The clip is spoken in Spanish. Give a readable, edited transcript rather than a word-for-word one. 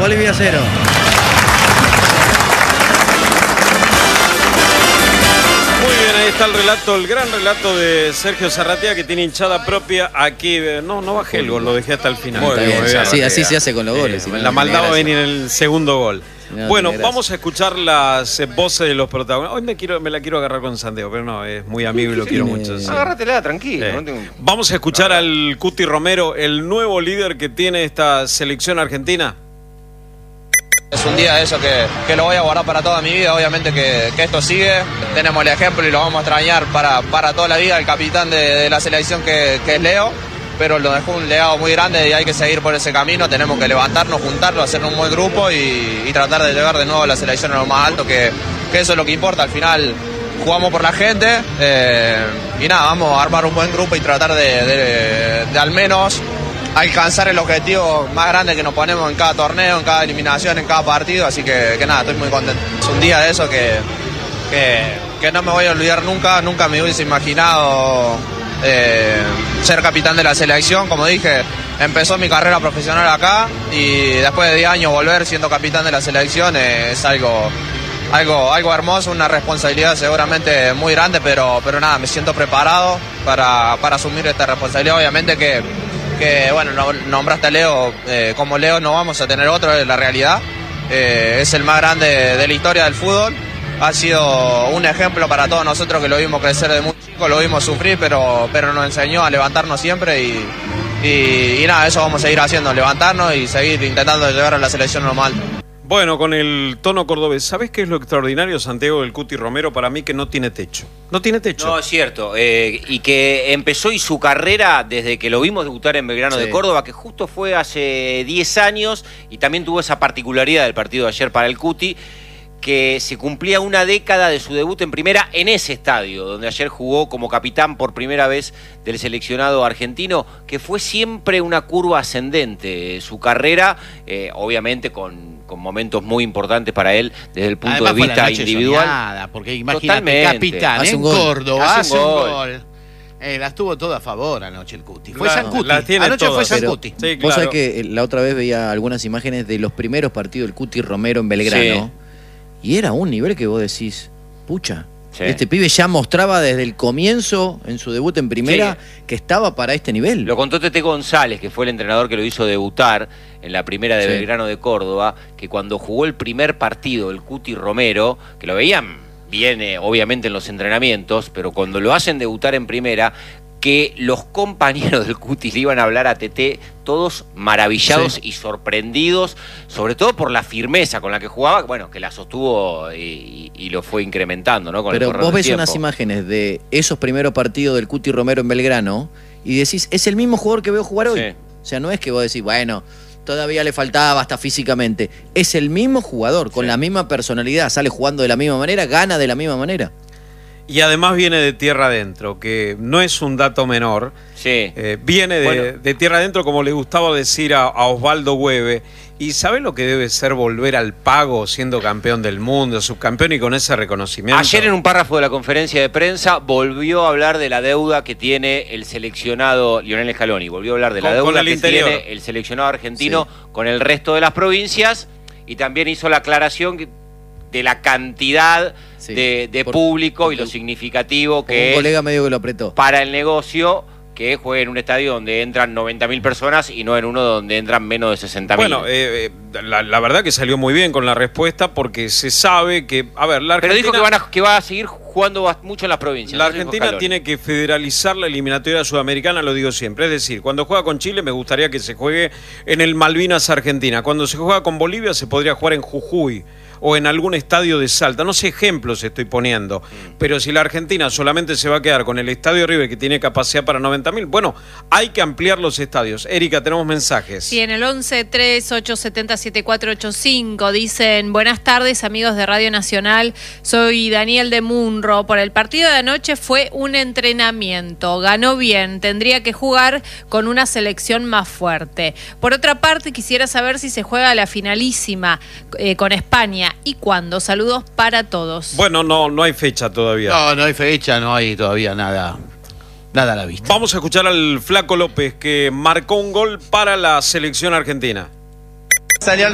Bolivia 0. Muy bien, ahí está el relato, el gran relato de Sergio Zarratea, que tiene hinchada propia aquí. No bajé el gol, lo dejé hasta el final. Muy bien, sí, así se hace con los goles. La maldad va a venir en el segundo gol. Bueno, vamos a escuchar las voces de los protagonistas. Hoy me la quiero agarrar con Santiago, pero no, es muy amigo y lo quiero mucho. Sí. Agárratela, tranquilo. No tengo... Vamos a escuchar al Cuti Romero, el nuevo líder que tiene esta selección argentina. Es un día de eso que lo voy a guardar para toda mi vida, obviamente que esto sigue. Tenemos el ejemplo y lo vamos a extrañar para toda la vida, el capitán de la selección que es Leo. Pero lo dejó un legado muy grande y hay que seguir por ese camino. Tenemos que levantarnos, juntarnos, hacer un buen grupo y tratar de llegar de nuevo a la selección a lo más alto, que eso es lo que importa. Al final jugamos por la gente y nada, vamos a armar un buen grupo y tratar de al menos alcanzar el objetivo más grande que nos ponemos en cada torneo, en cada eliminación, en cada partido. Así que nada, estoy muy contento. Es un día de eso que no me voy a olvidar nunca. Nunca me hubiese imaginado ser capitán de la selección. Como dije, empezó mi carrera profesional acá y después de 10 años volver siendo capitán de la selección es algo hermoso, una responsabilidad seguramente muy grande, pero nada, me siento preparado para asumir esta responsabilidad. Obviamente que bueno, nombraste a Leo, como Leo no vamos a tener otro, es la realidad. Es el más grande de la historia del fútbol. Ha sido un ejemplo para todos nosotros que lo vimos crecer de muy chico, lo vimos sufrir, pero nos enseñó a levantarnos siempre y nada, eso vamos a seguir haciendo, levantarnos y seguir intentando llegar a la selección normal. Bueno, con el tono cordobés, ¿sabés qué es lo extraordinario, Santiago, del Cuti Romero? Para mí que no tiene techo. No tiene techo. No, es cierto. Y que empezó y su carrera desde que lo vimos debutar en Belgrano de Córdoba, que justo fue hace 10 años, y también tuvo esa particularidad del partido de ayer para el Cuti, que se cumplía una década de su debut en primera en ese estadio, donde ayer jugó como capitán por primera vez del seleccionado argentino, que fue siempre una curva ascendente. Su carrera, obviamente con momentos muy importantes para él desde el punto de vista individual. Soñada, porque imagínate, capitán en Córdoba, hace un gol. Las tuvo todo a favor anoche el Cuti. Fue San Cuti. Anoche fue San Cuti. Sí, vos sabés que la otra vez veía algunas imágenes de los primeros partidos del Cuti Romero en Belgrano. Sí. Y era un nivel que vos decís, pucha, este pibe ya mostraba desde el comienzo, en su debut en primera, que estaba para este nivel. Lo contó Tete González, que fue el entrenador que lo hizo debutar en la primera de Belgrano de Córdoba, que cuando jugó el primer partido, el Cuti Romero, que lo veían bien, obviamente, en los entrenamientos, pero cuando lo hacen debutar en primera, que los compañeros del Cuti le iban a hablar a Tete, todos maravillados y sorprendidos, sobre todo por la firmeza con la que jugaba, bueno, que la sostuvo y lo fue incrementando, ¿no? Pero vos ves unas imágenes de esos primeros partidos del Cuti Romero en Belgrano y decís, es el mismo jugador que veo jugar hoy. O sea, no es que vos decís, bueno, todavía le faltaba hasta físicamente. Es el mismo jugador, con la misma personalidad, sale jugando de la misma manera, gana de la misma manera. Y además viene de tierra adentro, que no es un dato menor. Viene de tierra adentro, como le gustaba decir a Osvaldo Hueve. ¿Y sabe lo que debe ser volver al pago siendo campeón del mundo, subcampeón y con ese reconocimiento? Ayer en un párrafo de la conferencia de prensa volvió a hablar de la deuda que tiene el seleccionado Lionel Scaloni. Volvió a hablar de la deuda que tiene el seleccionado argentino con el resto de las provincias y también hizo la aclaración de la cantidad de público y lo significativo que un colega medio que lo apretó para el negocio que juegue en un estadio donde entran 90.000 personas y no en uno donde entran menos de 60.000. Bueno, la verdad que salió muy bien con la respuesta porque se sabe que, a ver, la Argentina... Pero dijo que va a seguir jugando mucho en las provincias. La Argentina tiene que federalizar la eliminatoria sudamericana, lo digo siempre. Es decir, cuando juega con Chile me gustaría que se juegue en el Malvinas Argentina. Cuando se juega con Bolivia se podría jugar en Jujuy o en algún estadio de Salta. No sé ejemplos estoy poniendo, pero si la Argentina solamente se va a quedar con el estadio River, que tiene capacidad para 90.000, bueno, hay que ampliar los estadios. Erika, tenemos mensajes. Sí, en el 11-3870-7485 dicen, buenas tardes amigos de Radio Nacional, soy Daniel de Munro, por el partido de anoche fue un entrenamiento, ganó bien, tendría que jugar con una selección más fuerte. Por otra parte, quisiera saber si se juega la finalísima con España. ¿Y cuándo? Saludos para todos. Bueno, no hay fecha todavía. No hay fecha, no hay todavía nada a la vista. Vamos a escuchar al Flaco López, que marcó un gol para la selección argentina. Salió